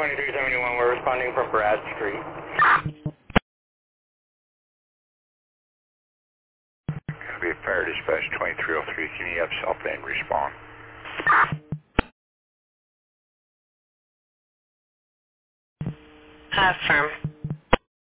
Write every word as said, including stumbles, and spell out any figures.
twenty-three seventy-one, we're responding from Brad Street. Going to be a fire dispatch twenty-three oh three, can you have self and respond? Affirm.